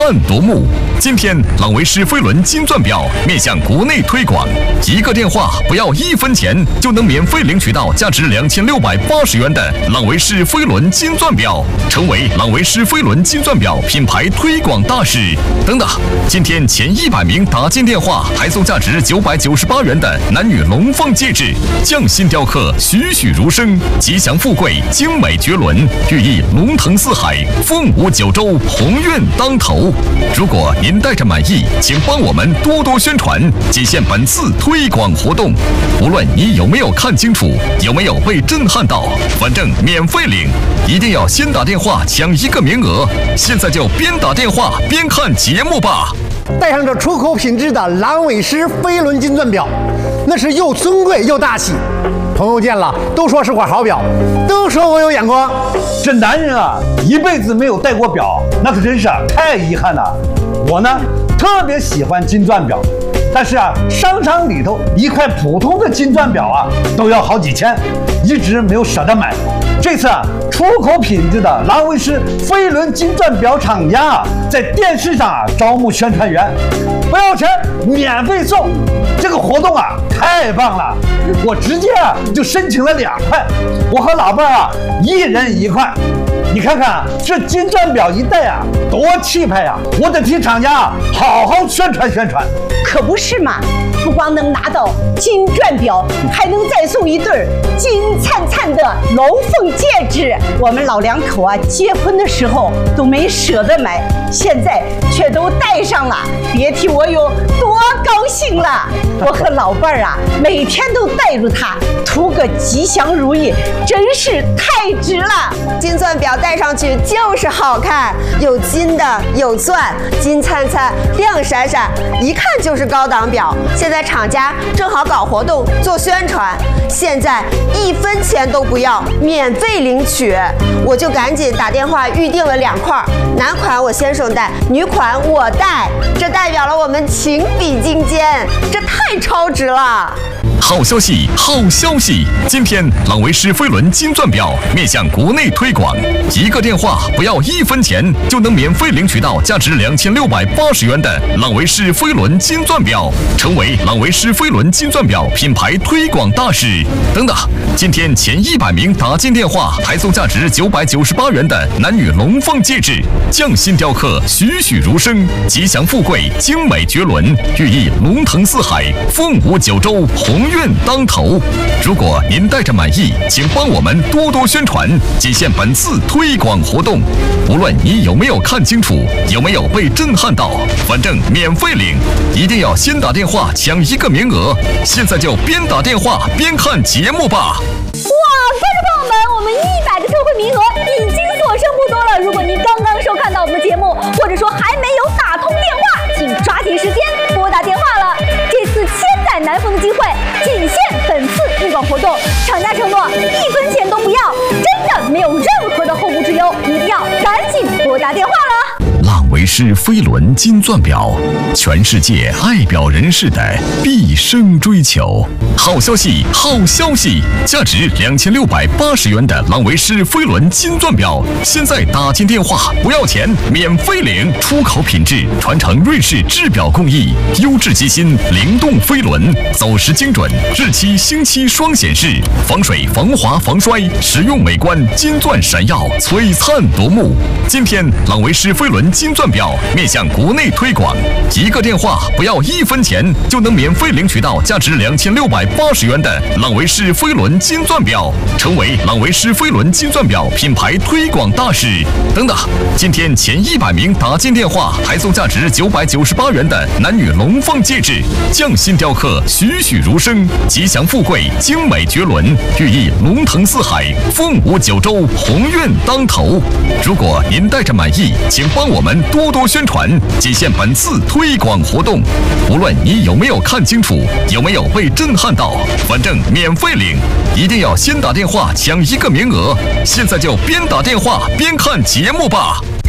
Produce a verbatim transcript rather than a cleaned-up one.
暗夺目。今天，朗维诗飞轮金钻表面向国内推广，一个电话不要一分钱就能免费领取到价值两千六百八十元的朗维诗飞轮金钻表，成为朗维诗飞轮金钻表品牌推广大使。等等，今天前一百名打进电话还送价值九百九十八元的男女龙凤戒指，匠心雕刻，栩栩如生，吉祥富贵，精美绝伦，寓意龙腾四海，凤舞九州，鸿运当头。如果您带着满意，请帮我们多多宣传，仅限本次推广活动。无论你有没有看清楚，有没有被震撼到，反正免费领，一定要先打电话抢一个名额。现在就边打电话边看节目吧。 戴上这出口品质的郎尾狮飞轮金钻表，那是又尊贵又大气。朋友见了都说是块好表，都说我有眼光。 这男人啊，一辈子没有戴过表，那可真是太遗憾了。我呢，特别喜欢金钻表，但是啊，商场里头一块普通的金钻表啊，都要好几千，一直没有舍得买。这次啊，出口品质的郎维诗飞轮金钻表厂家啊，在电视上啊招募宣传员，不要钱，免费送。这个活动啊，太棒了！我直接啊就申请了两块，我和老伴儿啊一人一块。你看看这金钻表一戴啊，多气派呀！我得替厂家啊好好宣传宣传。 可不是嘛！不光能拿到金钻表，还能再送一对金灿灿的龙凤戒指。我们老两口啊，结婚的时候都没舍得买，现在却都戴上了，别提我有多高兴了。我和老伴儿啊，每天都带着它，图个吉祥如意，真是太值了。 金钻表戴上去就是好看，有金的，有钻，金灿灿，亮闪闪，一看就是高档表。现在厂家正好搞活动做宣传，现在一分钱都不要，免费领取，我就赶紧打电话预定了两块，男款我先生戴，女款我戴，这代表了我们情比金坚，这太超值了。 好消息，好消息！今天朗维诗飞轮金钻表面向国内推广，一个电话不要一分钱就能免费领取到价值两千六百八十元的朗维诗飞轮金钻表，成为朗维诗飞轮金钻表品牌推广大使。等等，今天前一百名打进电话还送价值九百九十八元的男女龙凤戒指，匠心雕刻，栩栩如生，吉祥富贵，精美绝伦，寓意龙腾四海，凤舞九州，鸿运当头。如果您带着满意，请帮我们多多宣传，仅限本次推广活动。无论你有没有看清楚，有没有被震撼到，反正免费领，一定要先打电话抢一个名额。现在就边打电话边看节目吧。 哇，观众朋友们，我们一百个特惠名额已经所剩不多了。如果您刚刚收看到我们的节目，或者说还没有打通电话，请抓紧时间拨打电话了。这次千载难逢的机会，仅限本次推广活动，厂家承诺一分钱都不要，真的没有任何的后顾之忧，一定要赶紧拨打电话了。 朗维诗飞轮金钻表，全世界爱表人士的毕生追求。好消息，好消息！价值两千六百八十元的朗维诗飞轮金钻表，现在打进电话不要钱，免费领。出口品质，传承瑞士制表工艺，优质机芯，灵动飞轮，走时精准，日期星期双显示，防水防滑防摔，实用美观，金钻闪耀，璀璨夺目。今天朗维诗飞轮金钻表面向国内推广，一个电话不要一分钱就能免费领取到价值两千六百八十元的朗维诗飞轮金钻表，成为朗维诗飞轮金钻表品牌推广大使。等等，今天前一百名打进电话还送价值九百九十八元的男女龙凤戒指，匠心雕刻，栩栩如生，吉祥富贵，精美绝伦，寓意龙腾四海，凤舞九州，鸿运当头。如果您带着满意，请帮我们多多宣传，仅限本次推广活动。无论你有没有看清楚，有没有被震撼到，反正免费领，一定要先打电话抢一个名额。现在就边打电话边看节目吧。